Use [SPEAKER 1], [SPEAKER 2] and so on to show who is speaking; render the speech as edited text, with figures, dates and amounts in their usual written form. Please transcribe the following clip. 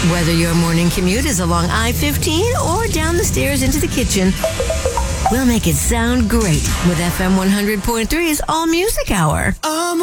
[SPEAKER 1] Whether your morning commute is along I-15 or down the stairs into the kitchen, we'll make it sound great with FM 100.3's All Music Hour.